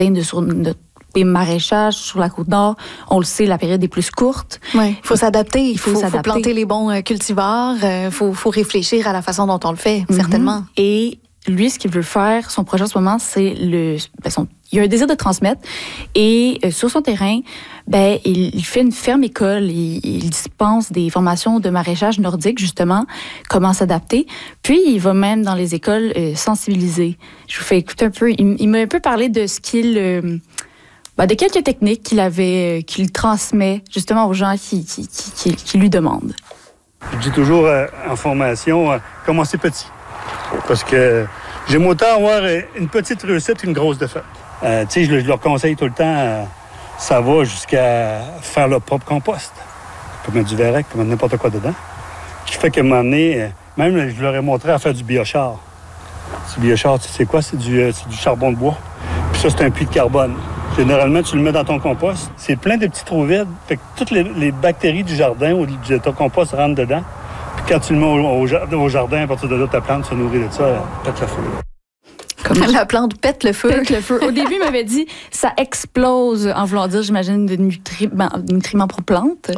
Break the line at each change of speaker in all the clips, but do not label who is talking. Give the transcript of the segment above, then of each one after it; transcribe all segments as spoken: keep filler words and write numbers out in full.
de, sur notre des maraîchages sur la Côte-Nord, on le sait, la période est plus courte.
Oui, il faut s'adapter. Il faut,
faut,
faut planter les bons euh, cultivars. Il euh, faut, faut réfléchir à la façon dont on le fait, mm-hmm. certainement.
Et lui, ce qu'il veut faire, son projet en ce moment, c'est le... Ben son, il a un désir de transmettre. Et euh, sur son terrain, ben, il, il fait une ferme-école. Il, il dispense des formations de maraîchage nordique, justement, comment s'adapter. Puis, il va même dans les écoles euh, sensibiliser. Je vous fais écouter un peu. Il, il m'a un peu parlé de ce qu'il... Euh, Ben, de quelques techniques qu'il avait, qu'il transmet justement aux gens qui, qui, qui, qui lui demandent.
Je dis toujours euh, en formation, euh, commencez petit. Parce que j'aime autant avoir une petite réussite qu'une grosse défaite. Euh, tu sais, je, je leur conseille tout le temps, euh, ça va jusqu'à faire leur propre compost. Tu peux mettre du verrec, tu peux mettre n'importe quoi dedans. Ce qui fait qu'à un moment donné, euh, même je leur ai montré à faire du biochar. Du biochar, tu sais c'est quoi? C'est du, euh, c'est du charbon de bois. Puis ça, c'est un puits de carbone. Généralement, tu le mets dans ton compost. C'est plein de petits trous vides. Fait que toutes les, les bactéries du jardin ou de ton compost rentrent dedans. Puis quand tu le mets au, au, au jardin, à partir de là, ta plante se nourrit de ça, elle pète le feu.
Comme la plante pète le feu.
Pète le feu. Au début, il m'avait dit, ça explose, en voulant dire, j'imagine, de nutriments, nutriments pour plantes.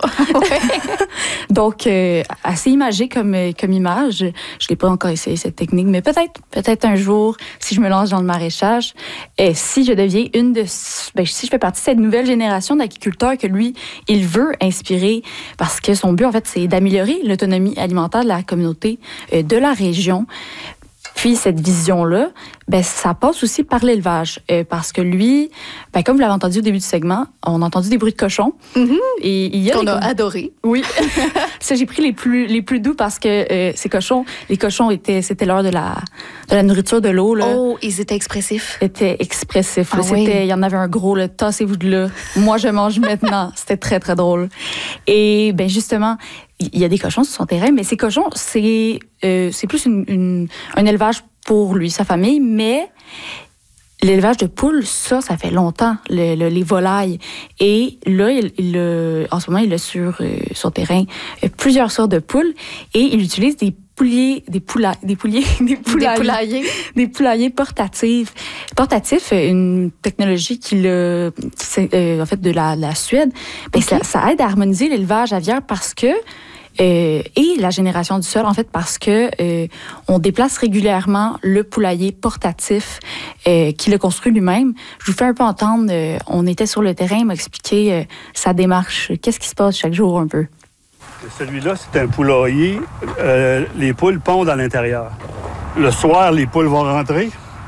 Donc, euh, assez imagé comme, comme image. Je ne l'ai pas encore essayé, cette technique, mais peut-être, peut-être un jour, si je me lance dans le maraîchage, et si je deviens une de... Ben, si je fais partie de cette nouvelle génération d'agriculteurs que lui, il veut inspirer, parce que son but, en fait, c'est d'améliorer l'autonomie alimentaire de la communauté, euh, de la région. Puis cette vision-là, ben ça passe aussi par l'élevage, euh, parce que lui, ben comme vous l'avez entendu au début du segment, on a entendu des bruits de cochons.
Mm-hmm.
Et il y a
qu'on
les...
a adoré.
Oui, ça j'ai pris les plus les plus doux parce que euh, ces cochons, les cochons étaient, c'était l'heure de la de la nourriture, de l'eau là.
Oh, ils étaient expressifs.
Ils étaient expressifs.
Ah,
là,
oui.
C'était, il y en avait un gros là, tassez-vous de là. Moi je mange maintenant. C'était très très drôle. Et ben justement. Il y a des cochons sur son terrain, mais ces cochons, c'est, euh, c'est plus une, une, un élevage pour lui, sa famille, mais l'élevage de poules, ça, ça fait longtemps, le, le, les volailles. Et là, il, il, en ce moment, il a sur euh, son terrain euh, plusieurs sortes de poules et il utilise des pouliers, des poula, des pouliers, des poulaillers,
des poulaillers,
des poulaillers portatifs. Portatif, une technologie qui le, qui, euh, en fait, de la, la Suède, ben, okay. ça, ça aide à harmoniser l'élevage aviaire parce que Euh, et la génération du sol, en fait, parce que euh, on déplace régulièrement le poulailler portatif euh, qu'il a construit lui-même. Je vous fais un peu entendre, euh, on était sur le terrain, il m'a expliqué euh, sa démarche. Qu'est-ce qui se passe chaque jour un peu?
Celui-là, c'est un poulailler. Euh, les poules pondent à l'intérieur. Le soir, les poules vont rentrer.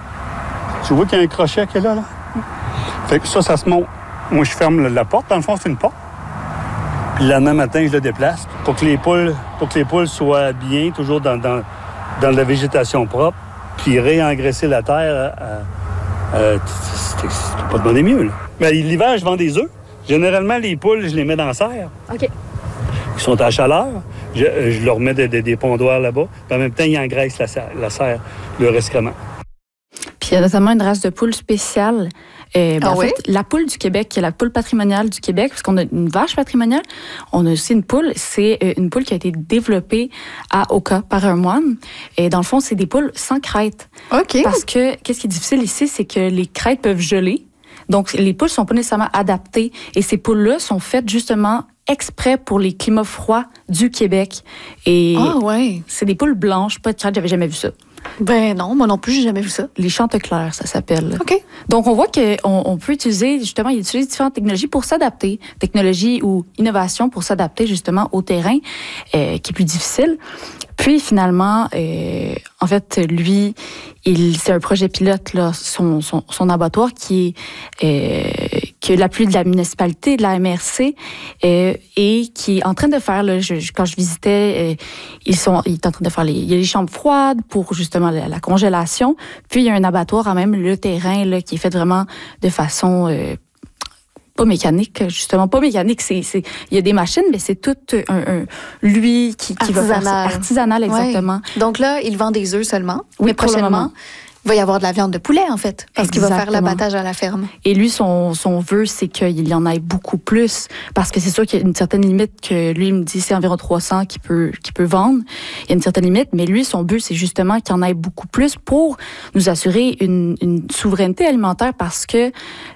Tu vois qu'il y a un crochet qui est là, là? Fait que ça, ça se monte. Moi, je ferme la porte. Dans le fond, c'est une porte. Puis le lendemain matin, je le déplace pour que les poules, pour que les poules soient bien, toujours dans, dans, dans la végétation propre, puis réengraisser la terre. À, à, c'est, c'est pas demander mieux, là. Mais l'hiver, je vends des œufs. Généralement, les poules, je les mets dans la serre.
OK.
Ils sont à chaleur. Je, je leur mets de, de, des pondoirs là-bas. Puis en même temps, ils engraissent la serre, la serre leur excrément.
Puis il y a notamment une race de poules spéciale. Euh, ben,
ah
en
oui?
fait, la poule du Québec, qui est la poule patrimoniale du Québec, parce qu'on a une vache patrimoniale, on a aussi une poule. C'est euh, une poule qui a été développée à Oka par un moine. Et dans le fond, c'est des poules sans crête.
OK.
Parce que, qu'est-ce qui est difficile ici, c'est que les crêtes peuvent geler. Donc, les poules sont pas nécessairement adaptées. Et ces poules-là sont faites justement exprès pour les climats froids du Québec. Et
ah ouais.
C'est des poules blanches, pas de crête, j'avais jamais vu ça.
Ben non, moi non plus, j'ai jamais vu ça.
Les chanteclers, ça s'appelle.
OK.
Donc, on voit qu'on on peut utiliser, justement, il utilise différentes technologies pour s'adapter. Technologie ou innovation pour s'adapter, justement, au terrain euh, qui est plus difficile. Puis, finalement, euh, en fait, lui, il, c'est un projet pilote, là, son, son, son abattoir qui est, euh, qui a l'appui de la municipalité, de la M R C, euh, et qui est en train de faire, là, je, quand je visitais, euh, ils sont, il est en train de faire les, il y a les chambres froides pour justement la, la congélation. Puis, il y a un abattoir, à même le terrain, là, qui est fait vraiment de façon euh, pas mécanique, justement, pas mécanique, c'est, c'est, il y a des machines, mais c'est tout un, un lui qui, qui va faire ça. Artisanal, exactement.
Ouais. Donc là, il vend des œufs seulement.
Oui,
mais prochainement, Il va y avoir de la viande de poulet, en fait, parce qu'il va faire
Exactement.
l'abattage à la ferme.
Et lui, son, son vœu, c'est qu'il y en ait beaucoup plus, parce que c'est sûr qu'il y a une certaine limite que lui, il me dit, c'est environ trois cents qu'il peut, qu'il peut vendre. Il y a une certaine limite, mais lui, son but, c'est justement qu'il y en ait beaucoup plus pour nous assurer une, une souveraineté alimentaire, parce que